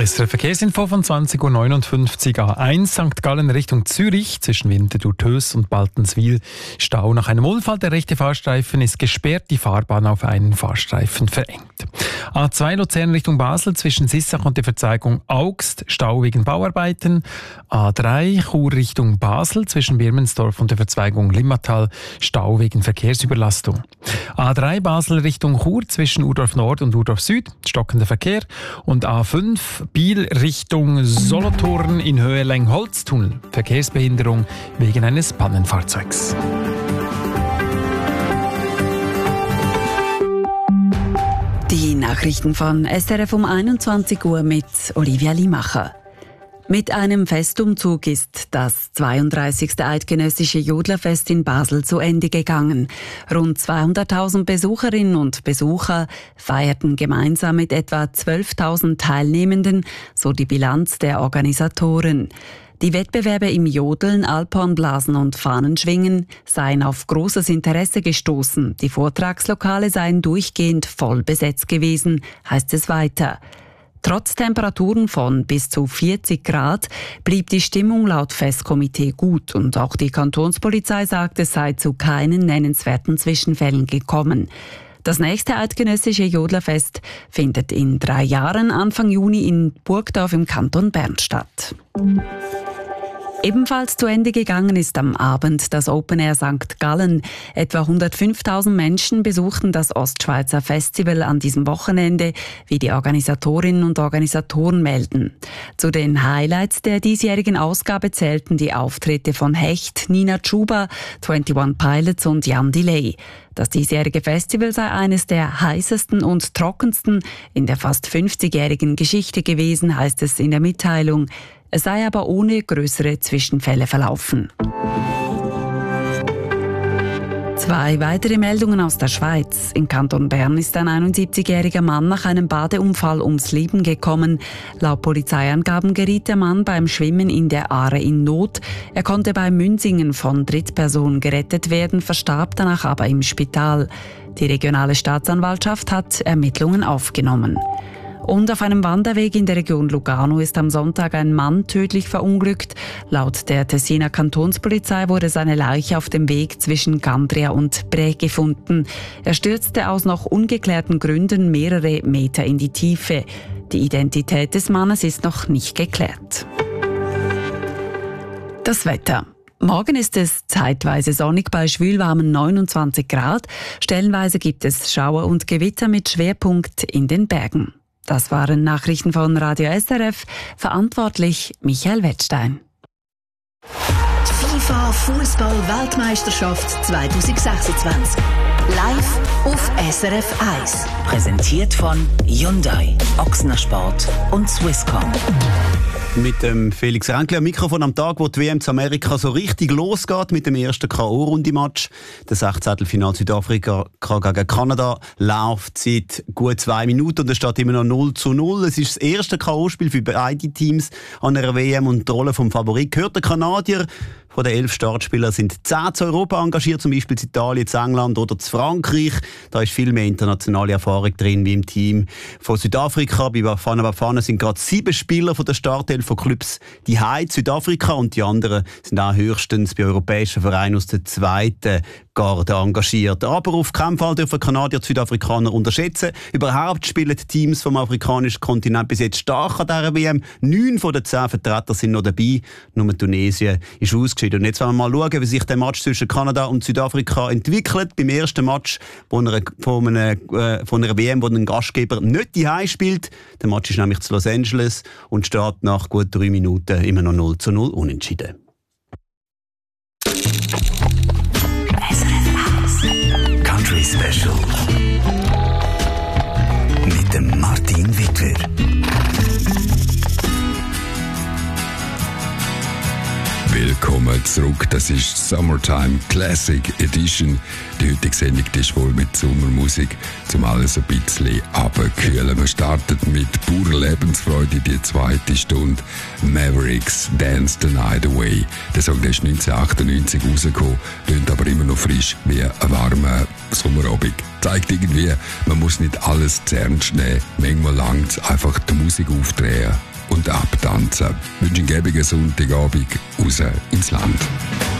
Bessere Verkehrsinfo von 20.59 Uhr. A1 St. Gallen Richtung Zürich zwischen Winterthur-Töss und Baltenswil. Stau nach einem Unfall. Der rechte Fahrstreifen ist gesperrt, die Fahrbahn auf einen Fahrstreifen verengt. A2 Luzern Richtung Basel zwischen Sissach und der Verzweigung Augst. Stau wegen Bauarbeiten. A3 Chur Richtung Basel zwischen Birmensdorf und der Verzweigung Limmatal. Stau wegen Verkehrsüberlastung. A3 Basel Richtung Chur zwischen Urdorf Nord und Urdorf Süd. Stockender Verkehr. Und A5 Biel Richtung Solothurn in Höhe Lengholztunnel. Verkehrsbehinderung wegen eines Pannenfahrzeugs. Die Nachrichten von SRF um 21 Uhr mit Olivia Limacher. Mit einem Festumzug ist das 32. Eidgenössische Jodlerfest in Basel zu Ende gegangen. Rund 200.000 Besucherinnen und Besucher feierten gemeinsam mit etwa 12.000 Teilnehmenden, so die Bilanz der Organisatoren. Die Wettbewerbe im Jodeln, Alphornblasen und Fahnenschwingen seien auf großes Interesse gestoßen. Die Vortragslokale seien durchgehend voll besetzt gewesen, heißt es weiter. Trotz Temperaturen von bis zu 40 Grad blieb die Stimmung laut Festkomitee gut und auch die Kantonspolizei sagt, es sei zu keinen nennenswerten Zwischenfällen gekommen. Das nächste eidgenössische Jodlerfest findet in 3 Jahren Anfang Juni in Burgdorf im Kanton Bern statt. Ebenfalls zu Ende gegangen ist am Abend das Open Air St. Gallen. Etwa 105.000 Menschen besuchten das Ostschweizer Festival an diesem Wochenende, wie die Organisatorinnen und Organisatoren melden. Zu den Highlights der diesjährigen Ausgabe zählten die Auftritte von Hecht, Nina Chuba, 21 Pilots und Jan Delay. Das diesjährige Festival sei eines der heißesten und trockensten in der fast 50-jährigen Geschichte gewesen, heißt es in der Mitteilung. Es sei aber ohne größere Zwischenfälle verlaufen. 2 weitere Meldungen aus der Schweiz. Im Kanton Bern ist ein 71-jähriger Mann nach einem Badeunfall ums Leben gekommen. Laut Polizeiangaben geriet der Mann beim Schwimmen in der Aare in Not. Er konnte bei Münsingen von Drittpersonen gerettet werden, verstarb danach aber im Spital. Die regionale Staatsanwaltschaft hat Ermittlungen aufgenommen. Und auf einem Wanderweg in der Region Lugano ist am Sonntag ein Mann tödlich verunglückt. Laut der Tessiner Kantonspolizei wurde seine Leiche auf dem Weg zwischen Gandria und Bre gefunden. Er stürzte aus noch ungeklärten Gründen mehrere Meter in die Tiefe. Die Identität des Mannes ist noch nicht geklärt. Das Wetter. Morgen ist es zeitweise sonnig bei schwülwarmen 29 Grad. Stellenweise gibt es Schauer und Gewitter mit Schwerpunkt in den Bergen. Das waren Nachrichten von Radio SRF, verantwortlich Michael Wettstein. FIFA Fußball-Weltmeisterschaft 2026. Live auf SRF 1. Präsentiert von Hyundai, Ochsner Sport und Swisscom. Mit dem Felix Ränkli am Mikrofon am Tag, wo die WM zu Amerika so richtig losgeht mit dem ersten K.O.-Runde-Match. Das 16. Final Südafrika gegen Kanada läuft seit gut 2 Minuten und es steht immer noch 0:0. Es ist das erste K.O.-Spiel für beide Teams an einer WM und die Rolle vom Favorit gehört der Kanadier. Von den 11 Startspielern sind 10 zu Europa engagiert, zum Beispiel in Italien, in England oder in Frankreich. Da ist viel mehr internationale Erfahrung drin wie im Team von Südafrika. Bei Bafana sind gerade 7 Spieler von der Startelf von Clubs die in Südafrika und die anderen sind auch höchstens bei europäischen Vereinen aus der zweiten Garde engagiert. Aber auf keinen Fall dürfen Kanadier die Südafrikaner unterschätzen. Überhaupt spielen die Teams vom afrikanischen Kontinent bis jetzt stark an dieser WM. 9 von den 10 Vertretern sind noch dabei. Nur Tunesien ist ausgeschieden. Und jetzt wollen wir mal schauen, wie sich der Match zwischen Kanada und Südafrika entwickelt. Beim ersten Match von einer WM, wo ein Gastgeber nicht die spielt. Der Match ist nämlich zu Los Angeles und steht nach gut 3 Minuten immer noch 0:0 unentschieden. Country Special mit dem Martin Wittwer. Willkommen zurück, das ist Summertime Classic Edition. Die heutige Sendung ist voll mit Sommermusik, um alles ein bisschen abzukühlen. Wir starten mit purer Lebensfreude die 2. Stunde. Mavericks Dance the Night Away. Der Song ist 1998 rausgekommen, klingt aber immer noch frisch wie ein warmer Sommerabend. Zeigt irgendwie, man muss nicht alles zu ernst nehmen. Manchmal langt es einfach die Musik aufdrehen und abtanzen. Ich wünsche einen gäbigen Sonntagabend raus ins Land.